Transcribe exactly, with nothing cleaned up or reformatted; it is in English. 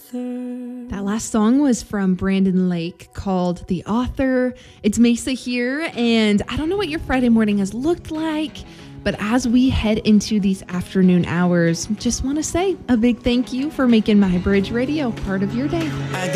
That last song was from Brandon Lake called The Author. It's Mesa here, and I don't know what your Friday morning has looked like, but as we head into these afternoon hours, just want to say a big thank you for making My Bridge Radio part of your day.